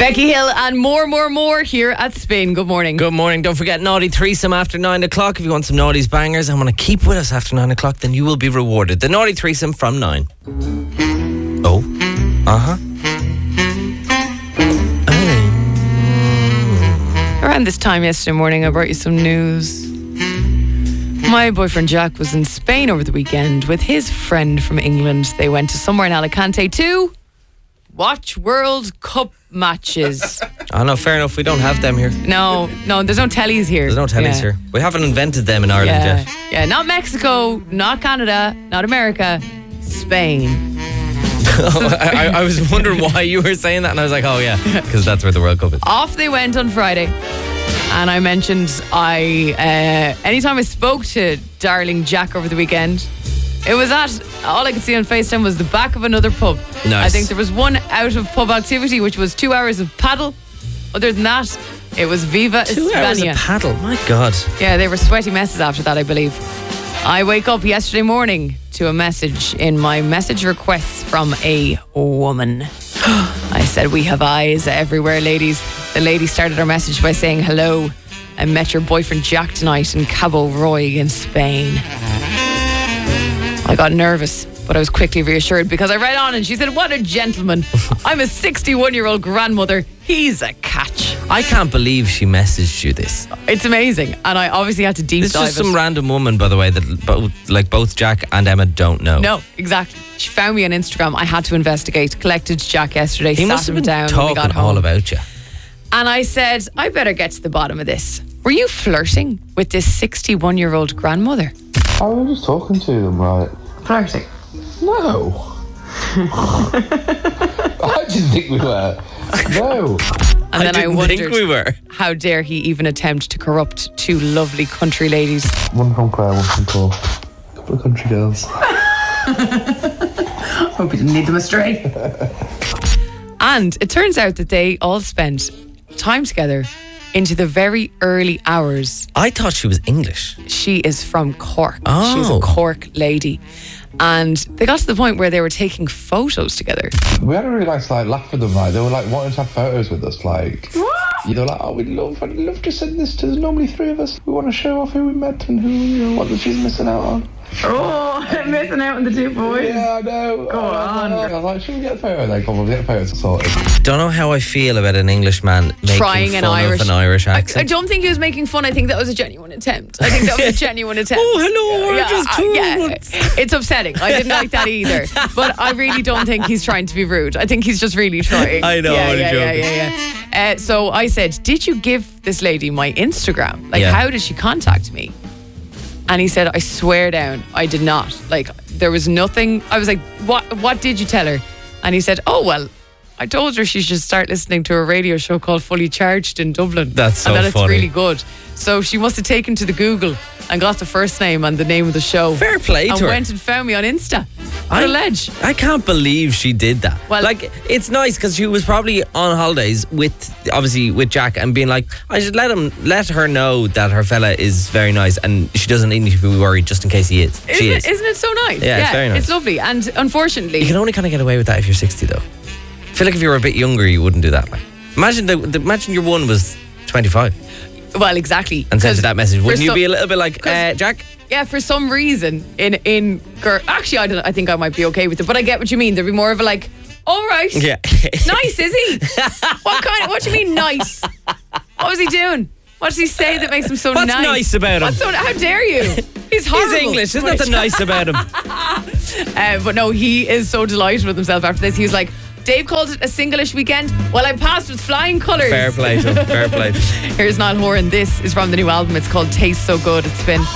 Becky Hill and more here at Spin. Good morning. Good morning. Don't forget Naughty Threesome after 9 o'clock. If you want some Naughty's bangers and want to keep with us after 9 o'clock, then you will be rewarded. The Naughty Threesome from 9. Oh. Uh-huh. Around this time yesterday morning, I brought you some news. My boyfriend Jack was in Spain over the weekend with his friend from England. They went to somewhere in Alicante to watch World Cup matches. Oh, no, fair enough. We don't have them here. No, there's no tellies here. There's no tellies here. We haven't invented them in Ireland yet. Yeah, not Mexico, not Canada, not America, Spain. I was wondering why you were saying that, and I was like, oh yeah, because that's where the World Cup is. Off they went on Friday, and I mentioned anytime I spoke to darling Jack over the weekend, it was all I could see on FaceTime was the back of another pub. Nice. I think there was one out of pub activity, which was 2 hours of paddle. Other than that, it was Viva 2 España. hours of paddle, my God. Yeah, they were sweaty messes after that, I believe. I wake up yesterday morning to a message in my message requests from a woman. I said, we have eyes everywhere, ladies. The lady started her message by saying, hello, I met your boyfriend Jack tonight in Cabo Roy in Spain. I got nervous, but I was quickly reassured because I read on and she said, what a gentleman. I'm a 61-year-old grandmother. He's a catch. I can't believe she messaged you this. It's amazing. And I obviously had to deep This dive is just some random woman, by the way, that both Jack and Emma don't know. No, exactly. She found me on Instagram. I had to investigate. Collected Jack yesterday. He sat must have him been down when we got talking home. all about you. And I said, I better get to the bottom of this. Were you flirting with this 61-year-old grandmother? I was just talking to them, right? Flirting? No. I didn't think we were. No. And then I didn't wondered, think we were. how dare he even attempt to corrupt two lovely country ladies? One from Clare, one from Cork. A couple of country girls. Hope you didn't lead them astray. And it turns out that they all spent time together into the very early hours. I thought she was English. She is from Cork. Oh. She's a Cork lady. And they got to the point where they were taking photos together. We had a really nice laugh with them, right? They were wanting to have photos with us, They were like, oh, I'd love to send this to. There's normally 3 of us. We want to show off who we met and who, what she's missing out on. Oh, missing out on the two boys. Yeah, I know. Go on. I was like, should we get a photo? They come, we'll get photos sorted. Don't know how I feel about an Englishman making Trying fun an Irish, of an Irish accent. I don't think he was making fun. I think that was a genuine attempt. Oh, hello, I just told It's upsetting. I didn't like that either. But I really don't think he's trying to be rude. I think he's just really trying. I know, only joking. Yeah. So I said, did you give this lady my Instagram? How did she contact me? And he said, I swear down, I did not. There was nothing. I was like, what did you tell her? And he said, oh, well, I told her she should start listening to a radio show called Fully Charged in Dublin. That's so and that funny. it's really good. So she must have taken to the Google and got the first name and the name of the show. Fair play to and her. went and found me on Insta. What a ledge. I can't believe she did that. Well, it's nice because she was probably on holidays with Jack and being like, I should let her know that her fella is very nice and she doesn't need to be worried just in case he is. Isn't it so nice? Yeah, it's very nice. It's lovely. And unfortunately, You can only kind of get away with that if you're 60 though. I feel like if you were a bit younger you wouldn't do that. Imagine your one was 25 well, exactly. and sent you that message. Wouldn't you be a little bit like, 'cause- Jack? Yeah, for some reason, actually, I think I might be okay with it, but I get what you mean. There'd be more of a all right. Yeah. Nice, is he? What do you mean nice? What was he doing? What does he say that makes him so What's nice? nice about him? How dare you? He's horrible. He's English. There's nothing nice about him. But no, he is so delighted with himself after this. He was like, Dave called it a singlish weekend. Well, I passed with flying colours. Fair play to him. Fair play. Here's Niall Horan. This is from the new album. It's called Taste So Good. It's been